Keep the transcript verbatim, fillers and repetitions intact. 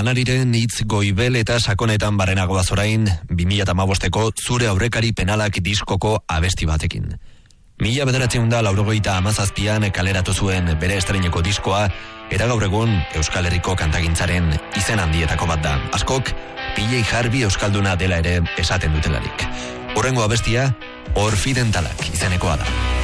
Lanariren hitz goibel eta sakonetan barrenagoaz orain, bi mila hamabosteko zure aurrekari penalak diskoko abesti batekin. Mila bederatzen da laurogeita amazazpian kaleratu zuen bere estreineko diskoa, eta gaur egun Euskal Herriko kantagintzaren izen handietako bat da. Askok, P J Harvey euskalduna dela ere esaten dutelarik. Horrengo abestia, Orfidentalak izenekoa da.